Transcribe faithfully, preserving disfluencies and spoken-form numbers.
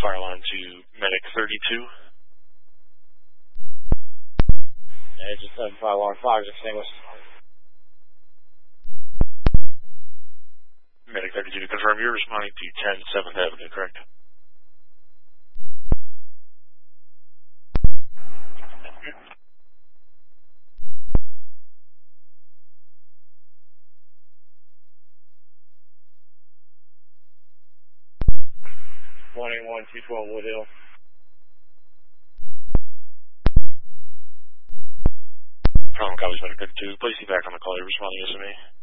fire line to Medic thirty-two. Engine seven five one five is extinguished. Medic thirty-two to confirm you're responding to ten seventh Avenue, correct? one eighty-one two twelve Wood Hill. Problem copies, Medic thirty-two. Please be back on the call. You're responding to S M A.